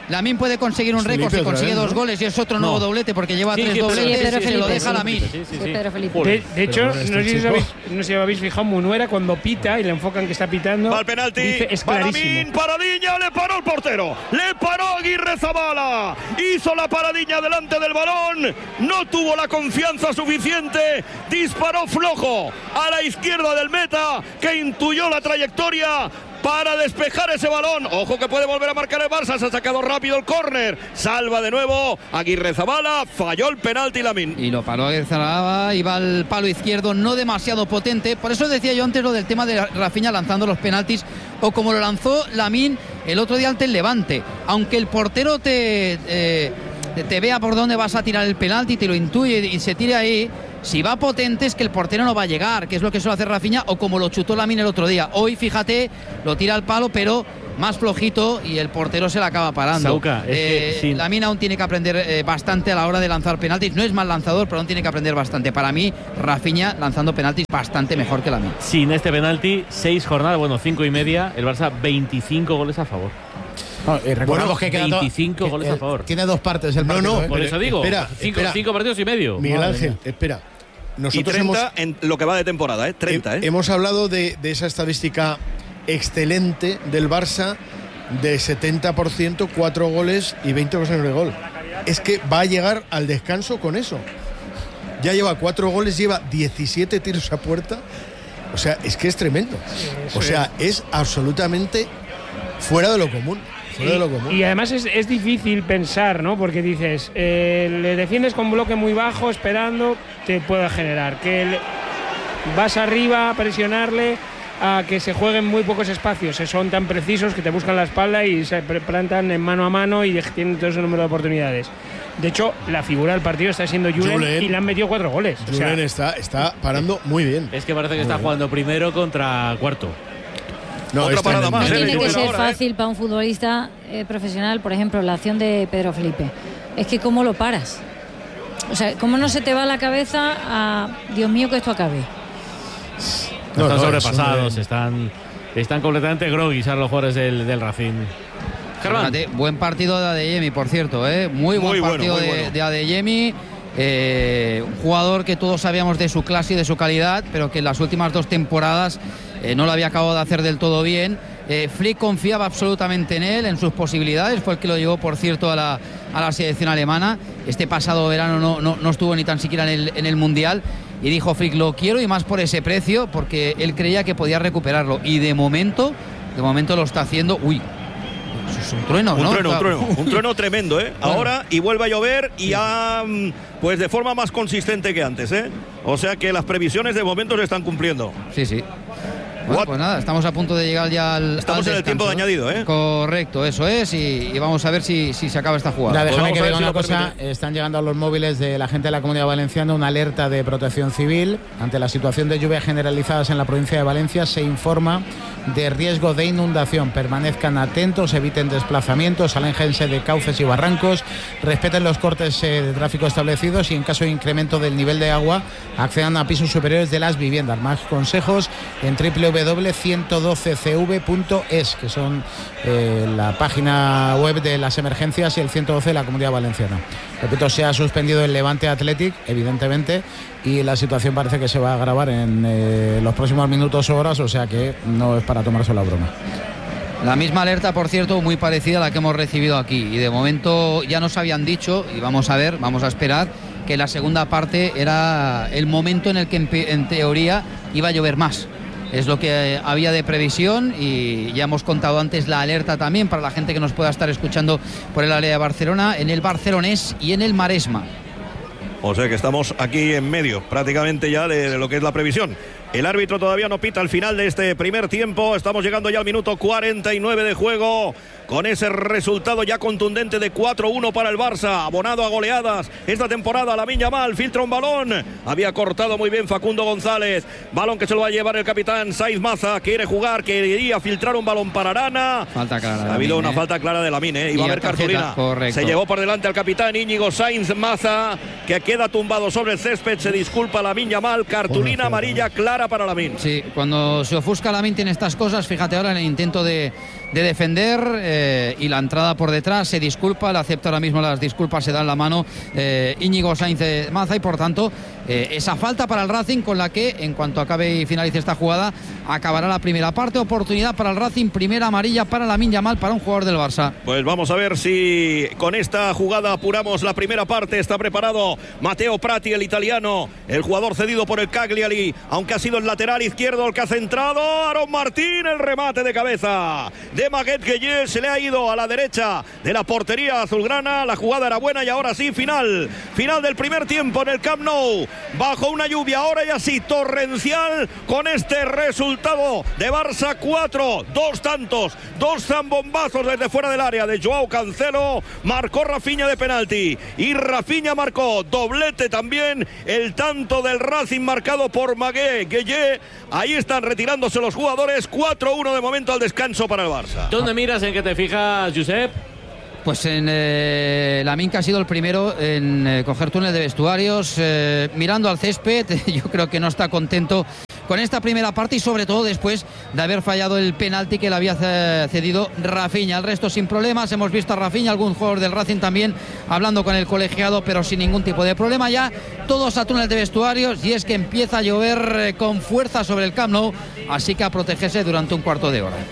Lamine puede conseguir un récord si consigue vez, dos ¿no? goles y es otro nuevo no. doblete porque lleva sí, tres sí, dobletes sí, y se lo deja Lamine. Sí, sí, sí. De, de hecho, no sé, si habéis, no sé si habéis fijado, Munuera cuando pita y le enfocan que está pitando. Va al penalti. Dice, es para Lamine, paradiña, le paró el portero. Le paró Aguirrezabala. Hizo la paradiña delante del balón. No tuvo la confianza suficiente. Disparó flojo a la izquierda del meta que intuyó la trayectoria para despejar ese balón. Ojo que puede volver a marcar el Barça. Se ha sacado rápido el córner. Salva de nuevo Aguirrezabala. Falló el penalti Lamine. Y lo paró Aguirrezabala. Iba al palo izquierdo, no demasiado potente. Por eso decía yo antes lo del tema de Rafinha lanzando los penaltis, o como lo lanzó Lamine el otro día ante el Levante. Aunque el portero te, eh, te vea por dónde vas a tirar el penalti, te lo intuye y se tire ahí. Si va potente es que el portero no va a llegar, que es lo que suele hacer Rafinha, o como lo chutó Lamine el otro día. Hoy, fíjate, lo tira al palo, pero más flojito y el portero se la acaba parando. Sauca, es eh, que, sí. Lamine aún tiene que aprender eh, bastante a la hora de lanzar penaltis. No es mal lanzador, pero aún tiene que aprender bastante. Para mí, Rafinha lanzando penaltis bastante mejor que Lamine. Sin este penalti, seis jornadas, bueno, cinco y media, el Barça veinticinco goles a favor. No, eh, recordamos bueno, que queda veinticinco que, goles eh, a favor. Tiene dos partes el partido. No, no, ¿eh? por eso digo. Espera, cinco, espera. cinco partidos y medio. Miguel Madre Ángel, mía. espera. Nosotros y treinta hemos, en lo que va de temporada, ¿eh? treinta, ¿eh? Hemos hablado de, de esa estadística excelente del Barça de setenta por ciento, cuatro goles y veinte ocasiones de gol. Es que va a llegar al descanso con eso. Ya lleva cuatro goles, lleva diecisiete tiros a puerta. O sea, es que es tremendo. O sea, es absolutamente fuera de lo común. Fuera de lo común. Y además es, es difícil pensar, ¿no? Porque dices, eh, le defiendes con bloque muy bajo, esperando, te puede generar. Que le, vas arriba a presionarle, a que se jueguen muy pocos espacios. Son tan precisos que te buscan la espalda y se plantan en mano a mano y tienen todo ese número de oportunidades. De hecho, la figura del partido está siendo Julen y le han metido cuatro goles. Julen o sea, está, está parando muy bien. Es que parece que está jugando primero contra cuarto. No, otra parada más. No ¿eh? tiene que ser ahora, fácil ¿eh? para un futbolista eh, profesional, por ejemplo, la acción de Pedro Felipe. Es que cómo lo paras. O sea, cómo no se te va la cabeza a Dios mío que esto acabe. No, están no, sobrepasados, de... están, están completamente groggy los jugadores del, del Racing. Fíjate, buen partido de Adeyemi, por cierto, ¿eh? Muy buen muy partido bueno, muy de, bueno. de Adeyemi. Eh, un jugador que todos sabíamos de su clase y de su calidad, pero que en las últimas dos temporadas eh, no lo había acabado de hacer del todo bien. Eh, Flick confiaba absolutamente en él, en sus posibilidades. Fue el que lo llevó, por cierto, a la, a la selección alemana. Este pasado verano no, no, no estuvo ni tan siquiera en el, en el Mundial. Y dijo Flick, lo quiero y más por ese precio, porque él creía que podía recuperarlo. Y de momento, de momento lo está haciendo. Uy, es un trueno, un ¿no? Trueno, un trueno, un trueno tremendo, ¿eh? Bueno. Ahora, y vuelve a llover y ya, pues de forma más consistente que antes, ¿eh? O sea que las previsiones de momento se están cumpliendo. Sí, sí. Bueno, pues nada, estamos a punto de llegar ya al Estamos al en el tiempo de añadido, ¿eh? Correcto, eso es, y, y vamos a ver si, si se acaba esta jugada. Nah, déjame pues que diga si una cosa, permite. están llegando a los móviles de la gente de la Comunidad Valenciana una alerta de protección civil. Ante la situación de lluvias generalizadas en la provincia de Valencia, se informa de riesgo de inundación. Permanezcan atentos, eviten desplazamientos, aléjense de cauces y barrancos, respeten los cortes eh, de tráfico establecidos y en caso de incremento del nivel de agua, accedan a pisos superiores de las viviendas. Más consejos en doble u doble u doble punto ciento doce c v punto es, que son eh, la página web de las emergencias y el ciento doce de la Comunidad Valenciana. Repito, se ha suspendido el Levante Athletic, evidentemente, y la situación parece que se va a agravar en eh, los próximos minutos o horas, o sea que no es para tomarse la broma. La misma alerta, por cierto, muy parecida a la que hemos recibido aquí, y de momento ya nos habían dicho, y vamos a ver, vamos a esperar, que la segunda parte era el momento en el que en, en teoría iba a llover más. Es lo que había de previsión, y ya hemos contado antes la alerta también para la gente que nos pueda estar escuchando por el área de Barcelona, en el Barcelonés y en el Maresma. O sea que estamos aquí en medio prácticamente ya de, de lo que es la previsión. El árbitro todavía no pita al final de este primer tiempo. Estamos llegando ya al minuto cuarenta y nueve de juego, con ese resultado ya contundente de cuatro uno para el Barça, abonado a goleadas esta temporada. Lamine Yamal filtra un balón, había cortado muy bien Facundo González, balón que se lo va a llevar el capitán Said Maza, quiere jugar, quería filtrar un balón para Arana. Falta clara. Ha habido Lamine, una ¿eh? falta clara de Lamine, ¿eh? Iba a haber cartulina. Correcto. Se llevó por delante al capitán Íñigo Sainz Maza, que queda tumbado sobre el césped. Se disculpa Lamine Yamal, cartulina amarilla clara clara para Lamine. Sí, cuando se ofusca Lamine tiene estas cosas. Fíjate ahora en el intento de, de defender eh, y la entrada por detrás. Se disculpa, le acepta ahora mismo las disculpas, se dan la mano eh, Íñigo Sainz de Maza y por tanto eh, esa falta para el Racing con la que en cuanto acabe y finalice esta jugada acabará la primera parte. Oportunidad para el Racing, primera amarilla para Lamine Yamal, para un jugador del Barça. Pues vamos a ver si con esta jugada apuramos la primera parte. Está preparado Matteo Prati, el italiano, el jugador cedido por el Cagliari, aunque ha sido el lateral izquierdo el que ha centrado. Aaron Martín, el remate de cabeza de Maguette Gueye, se le ha ido a la derecha de la portería azulgrana. La jugada era buena y ahora sí, final final del primer tiempo en el Camp Nou, bajo una lluvia ahora y así torrencial, con este resultado de Barça cuatro, dos tantos, dos zambombazos desde fuera del área de Joao Cancelo. Marcó Rafinha de penalti y Rafinha marcó doblete también, el tanto del Racing marcado por Maguette Gueye. Ahí están retirándose los jugadores. Cuatro uno de momento al descanso para el Barça. ¿Dónde miras, en qué te fijas, Josep? Pues en eh, Lamine, que ha sido el primero en eh, coger túnel de vestuarios, eh, mirando al césped. Yo creo que no está contento con esta primera parte y sobre todo después de haber fallado el penalti que le había cedido Rafinha. El resto sin problemas. Hemos visto a Rafinha, algún jugador del Racing también hablando con el colegiado, pero sin ningún tipo de problema. Ya todos a túnel de vestuarios, y es que empieza a llover eh, con fuerza sobre el Camp Nou, así que a protegerse durante un cuarto de hora.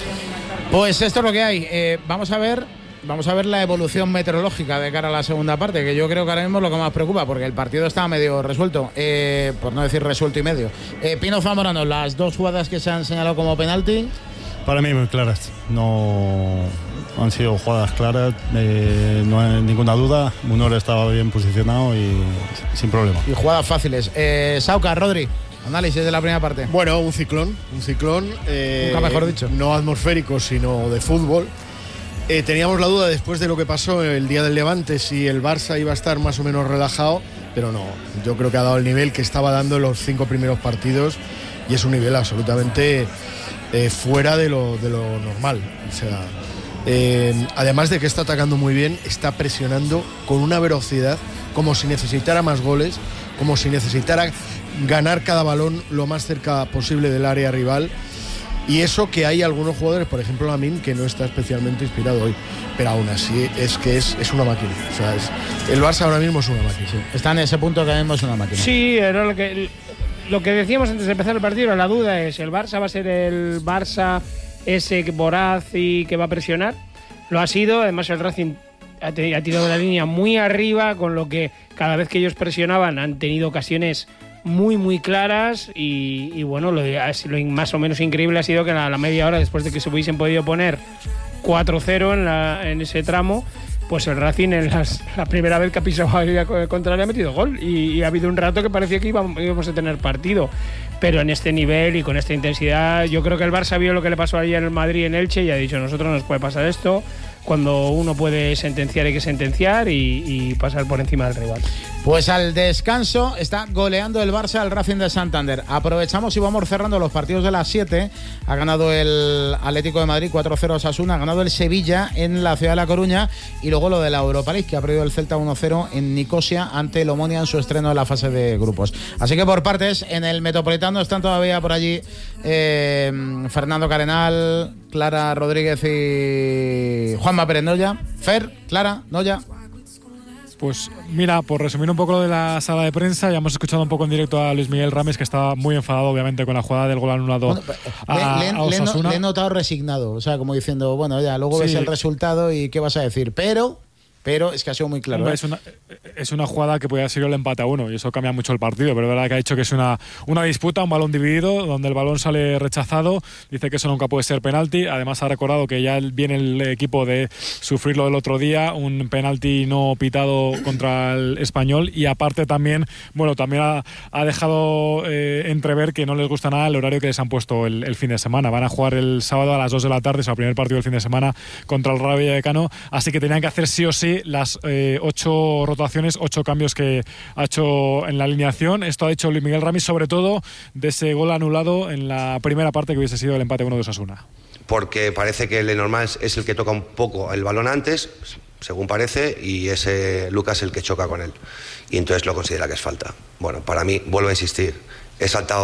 Pues esto es lo que hay. Eh, vamos a ver Vamos a ver la evolución meteorológica de cara a la segunda parte, que yo creo que ahora mismo es lo que más preocupa, porque el partido está medio resuelto, eh, por no decir resuelto y medio. Eh, Pino Zamorano, las dos jugadas que se han señalado como penalti. Para mí muy claras, no han sido jugadas claras, eh, no hay ninguna duda. Munor estaba bien posicionado y sin problema. Y jugadas fáciles. Eh, Sauca, Rodri, análisis de la primera parte. Bueno, un ciclón, un ciclón. Eh, Nunca mejor dicho. No atmosférico, sino de fútbol. Eh, teníamos la duda después de lo que pasó el día del Levante si el Barça iba a estar más o menos relajado, pero no, yo creo que ha dado el nivel que estaba dando en los cinco primeros partidos y es un nivel absolutamente eh, fuera de lo, de lo normal. O sea, eh, además de que está atacando muy bien, está presionando con una velocidad como si necesitara más goles, como si necesitara ganar cada balón lo más cerca posible del área rival. Y eso que hay algunos jugadores, por ejemplo Lamine, que no está especialmente inspirado hoy, pero aún así es que es, es una máquina. O sea, es, el Barça ahora mismo es una máquina. Sí. Está en ese punto que ahora mismo es una máquina. Sí, era lo que, lo que decíamos antes de empezar el partido. La duda es, ¿el Barça va a ser el Barça ese voraz y que va a presionar? Lo ha sido, además el Racing ha, ha tirado la línea muy arriba, con lo que cada vez que ellos presionaban han tenido ocasiones muy muy claras y, y bueno, lo, lo más o menos increíble ha sido que a la media hora después de que se hubiesen podido poner cuatro cero en, la, en ese tramo, pues el Racing en las, la primera vez que ha pisado el contrario ha metido gol y, y ha habido un rato que parecía que íbamos, íbamos a tener partido, pero en este nivel y con esta intensidad yo creo que el Barça vio lo que le pasó ayer en el Madrid en Elche y ha dicho, nosotros nos puede pasar esto. Cuando uno puede sentenciar hay que sentenciar y, y pasar por encima del rival. Pues al descanso está goleando el Barça al Racing de Santander. Aprovechamos y vamos cerrando los partidos de las siete. Ha ganado el Atlético de Madrid cuatro cero a Osasuna, ha ganado el Sevilla en la ciudad de La Coruña y luego lo de la Europa League, que ha perdido el Celta uno cero en Nicosia ante el Omonia en su estreno en la fase de grupos. Así que por partes, en el Metropolitano están todavía por allí eh, Fernando Carenal, Clara Rodríguez y Juanma Pérez Noya. Fer, Clara, Noya. Pues mira, por resumir un poco lo de la sala de prensa, ya hemos escuchado un poco en directo a Luis Miguel Rames, que estaba muy enfadado obviamente con la jugada del gol anulado bueno, a, le, a Osasuna. Le he notado resignado, o sea, como diciendo, bueno, ya luego sí. ves el resultado y qué vas a decir, pero... Pero es que ha sido muy claro. Hombre, ¿eh? es, una, es una jugada que podía ser el empate a uno y eso cambia mucho el partido, pero es verdad que ha dicho que es una, una disputa, un balón dividido, donde el balón sale rechazado. Dice que eso nunca puede ser penalti. Además ha recordado que ya viene el equipo de sufrirlo del otro día, un penalti no pitado contra el Español, y aparte también, bueno, también ha, ha dejado eh, entrever que no les gusta nada el horario que les han puesto el, el fin de semana. Van a jugar el sábado a las dos de la tarde, es el primer partido del fin de semana contra el Rayo Vallecano, así que tenían que hacer sí o sí las eh, ocho rotaciones, ocho cambios que ha hecho en la alineación. Esto ha dicho Luis Miguel Ramis, sobre todo de ese gol anulado en la primera parte que hubiese sido el empate uno de Osasuna. Porque parece que el normal es el que toca un poco el balón antes, según parece, y ese Lucas el que choca con él. Y entonces lo considera que es falta. Bueno, para mí, vuelvo a insistir, he saltado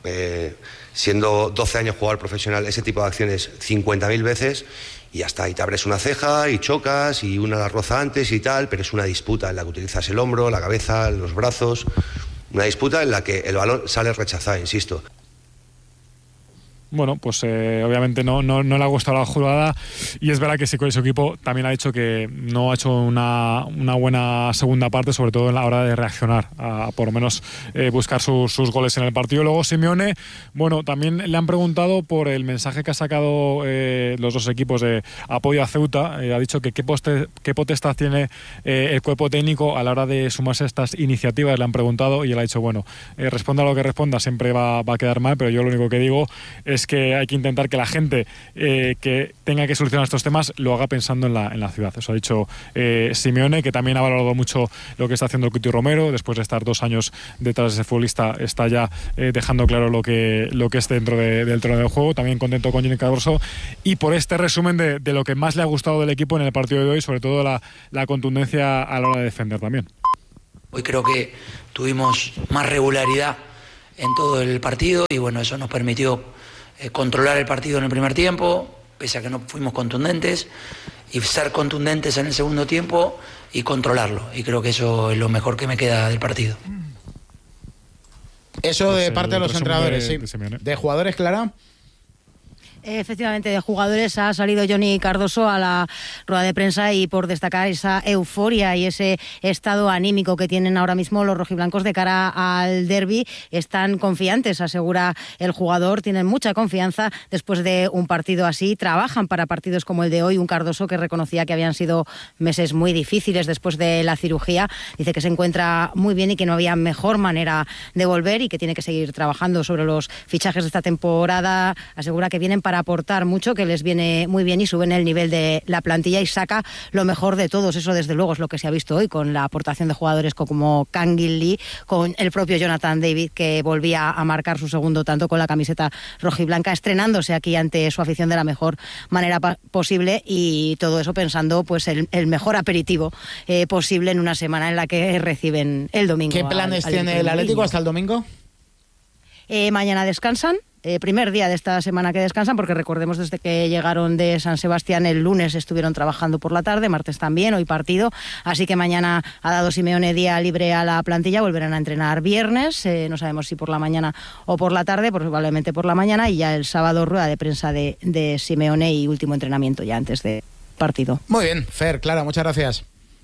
eh, siendo doce años jugador profesional, ese tipo de acciones cincuenta mil veces y ya está, y te abres una ceja y chocas y una la roza antes y tal, pero es una disputa en la que utilizas el hombro, la cabeza, los brazos, una disputa en la que el balón sale rechazado, insisto. Bueno, pues eh, obviamente no, no, no le ha gustado la jugada y es verdad que sí, su equipo también ha dicho que no ha hecho una, una buena segunda parte, sobre todo en la hora de reaccionar, a por lo menos eh, buscar sus, sus goles en el partido. Luego Simeone, bueno, también le han preguntado por el mensaje que ha sacado eh, los dos equipos de apoyo a Ceuta. Eh, ha dicho que qué, poste, qué potestad tiene eh, el cuerpo técnico a la hora de sumarse a estas iniciativas, le han preguntado y él ha dicho, bueno, eh, responda a lo que responda, siempre va, va a quedar mal, pero yo lo único que digo es que hay que intentar que la gente eh, que tenga que solucionar estos temas lo haga pensando en la, en la ciudad. Eso ha dicho eh, Simeone, que también ha valorado mucho lo que está haciendo el Cuti Romero. Después de estar dos años detrás de ese futbolista, está ya eh, dejando claro lo que, lo que es dentro de, del terreno del juego. También contento con Johnny Cardoso y por este resumen de, de lo que más le ha gustado del equipo en el partido de hoy, sobre todo la, la contundencia a la hora de defender también. Hoy creo que tuvimos más regularidad en todo el partido y bueno, eso nos permitió Eh, controlar el partido en el primer tiempo, pese a que no fuimos contundentes, y ser contundentes en el segundo tiempo y controlarlo. Y creo que eso es lo mejor que me queda del partido. Eso de pues parte de los entrenadores, de, sí. De, ¿De jugadores, Clara? Efectivamente, de jugadores ha salido Johnny Cardoso a la rueda de prensa y por destacar esa euforia y ese estado anímico que tienen ahora mismo los rojiblancos de cara al derbi. Están confiantes, asegura el jugador, tienen mucha confianza después de un partido así, trabajan para partidos como el de hoy. Un Cardoso que reconocía que habían sido meses muy difíciles después de la cirugía, dice que se encuentra muy bien y que no había mejor manera de volver y que tiene que seguir trabajando sobre los fichajes de esta temporada. Asegura que vienen para aportar mucho, que les viene muy bien y suben el nivel de la plantilla y saca lo mejor de todos. Eso desde luego es lo que se ha visto hoy con la aportación de jugadores como Kangin Lee, con el propio Jonathan David, que volvía a marcar su segundo tanto con la camiseta rojiblanca, estrenándose aquí ante su afición de la mejor manera posible, y todo eso pensando pues el, el mejor aperitivo eh, posible en una semana en la que reciben el domingo. ¿Qué planes al, al tiene el Atlético hasta el domingo? Eh, mañana descansan. Eh, primer día de esta semana que descansan, porque recordemos desde que llegaron de San Sebastián el lunes estuvieron trabajando por la tarde, martes también, hoy partido, así que mañana ha dado Simeone día libre a la plantilla, volverán a entrenar viernes, eh, no sabemos si por la mañana o por la tarde, probablemente por la mañana, y ya el sábado rueda de prensa de, de Simeone y último entrenamiento ya antes de partido. Muy bien, Fer, Clara, muchas gracias.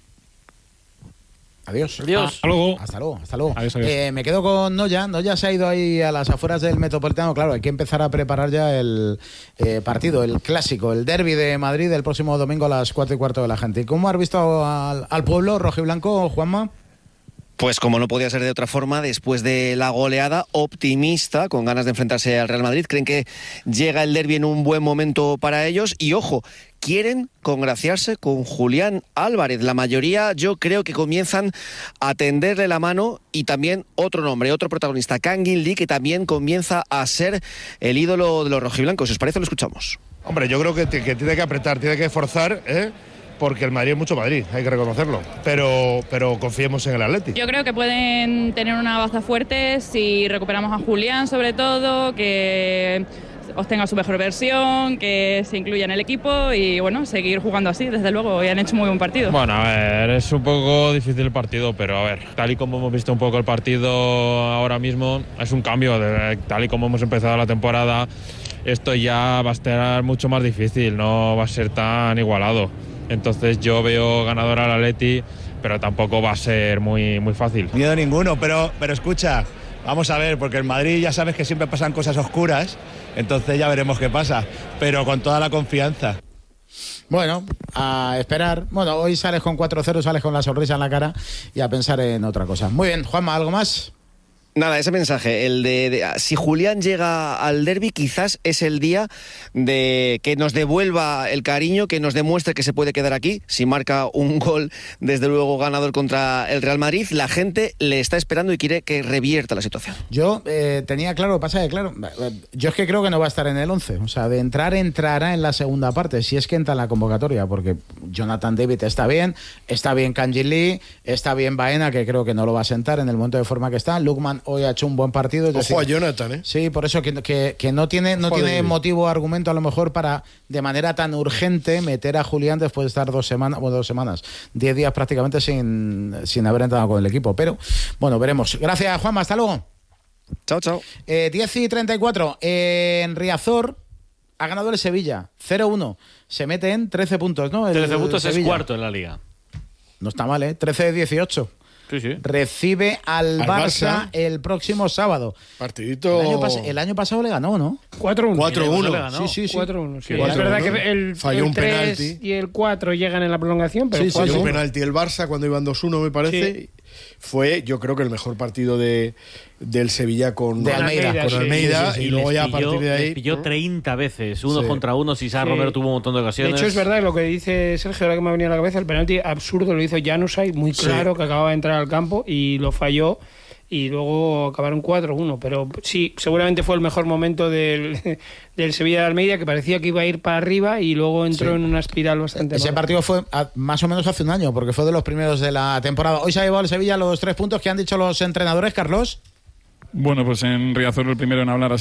Adiós. Adiós. Hasta luego. Hasta luego. Hasta luego. Adiós, adiós. Eh, me quedo con Noya. Noya se ha ido ahí a las afueras del Metropolitano. Claro, hay que empezar a preparar ya el eh, partido, el clásico, el derbi de Madrid el próximo domingo a las cuatro y cuarto de la gente. ¿Y cómo has visto al, al pueblo rojiblanco, Juanma? Pues como no podía ser de otra forma, después de la goleada, optimista, con ganas de enfrentarse al Real Madrid. Creen que llega el derbi en un buen momento para ellos y, ojo, quieren congraciarse con Julián Álvarez. La mayoría yo creo que comienzan a tenderle la mano, y también otro nombre, otro protagonista, Kangin Lee, que también comienza a ser el ídolo de los rojiblancos. ¿Os parece? Lo escuchamos. Hombre, yo creo que, t- que tiene que apretar, tiene que forzar, ¿eh? Porque el Madrid es mucho Madrid, hay que reconocerlo, pero, pero confiemos en el Atleti. Yo creo que pueden tener una baza fuerte si recuperamos a Julián, sobre todo, que obtenga su mejor versión, que se incluya en el equipo y bueno, seguir jugando así, desde luego, y han hecho muy buen partido. Bueno, a ver, es un poco difícil el partido, pero a ver, tal y como hemos visto un poco el partido ahora mismo, es un cambio, de, tal y como hemos empezado la temporada, esto ya va a estar mucho más difícil, no va a ser tan igualado. Entonces yo veo ganador al Atleti, pero tampoco va a ser muy, muy fácil. Miedo ninguno, pero, pero escucha, vamos a ver, porque en Madrid ya sabes que siempre pasan cosas oscuras, entonces ya veremos qué pasa, pero con toda la confianza. Bueno, a esperar. Bueno, hoy sales con cuatro cero, sales con la sonrisa en la cara y a pensar en otra cosa. Muy bien, Juanma, ¿algo más? Nada, ese mensaje, el de, de si Julián llega al derbi, quizás es el día de que nos devuelva el cariño, que nos demuestre que se puede quedar aquí. Si marca un gol, desde luego ganador contra el Real Madrid, la gente le está esperando y quiere que revierta la situación. Yo eh, tenía claro, pasa que claro, yo es que creo que no va a estar en el once, o sea, de entrar, entrará en la segunda parte, si es que entra en la convocatoria, porque Jonathan David está bien, está bien Kangin Lee, está bien Baena, que creo que no lo va a sentar en el momento de forma que está, Lukman hoy ha hecho un buen partido. Es Ojo decir, a Jonathan, ¿eh? Sí, por eso que, que, que no tiene, no tiene motivo o argumento a lo mejor para de manera tan urgente meter a Julián después de estar dos semanas, bueno, dos semanas, diez días prácticamente sin, sin haber entrado con el equipo. Pero bueno, veremos. Gracias, Juanma, hasta luego. Chao, chao. Eh, diez y treinta y cuatro. Eh, en Riazor ha ganado el Sevilla, cero uno. Se mete en trece puntos, ¿no? El, trece puntos el es cuarto en la liga. No está mal, ¿eh? trece de dieciocho. Sí, sí. Recibe al, Al Barça, Barça el próximo sábado. Partidito. El año, pas- el año pasado le ganó, ¿no? cuatro uno. cuatro uno. Sí, sí, sí. cuatro uno. Sí. cuatro Es verdad uno. que el, Falló el un tres penalti. y el cuatro llegan en la prolongación, pero Sí, sí, cuatro Falló uno. un penalti el Barça cuando iban dos uno, me parece. Sí. Fue, yo creo que el mejor partido de, del Sevilla con De Almeida. Con sí. Almeida, Sí, sí, sí. y luego Les ya a pilló- partir de ahí. les pilló treinta veces, uno Sí. contra uno. César Sí. Romero tuvo un montón de De ocasiones. hecho, es verdad lo que dice Sergio, ahora que me ha venido a la cabeza, el penalti absurdo lo hizo Januzaj, muy Sí. claro, que acababa de entrar al campo y lo falló. Y luego acabaron cuatro uno. Pero sí, seguramente fue el mejor momento del, del Sevilla de Almeida, que parecía que iba a ir para arriba y luego entró Sí. en una espiral bastante Ese mala. partido fue a- más o menos hace un año, porque fue de los primeros de la temporada. Hoy se ha llevado el Sevilla los tres puntos que han dicho los entrenadores, Carlos. Bueno, pues en Riazor el primero en hablar ha sido